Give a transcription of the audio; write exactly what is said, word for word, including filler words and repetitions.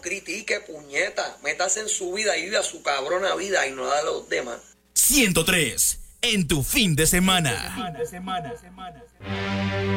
critique, puñeta. Métase en su vida y viva su cabrona vida y no la de los demás. ciento tres, en tu fin de semana. Fin de semana.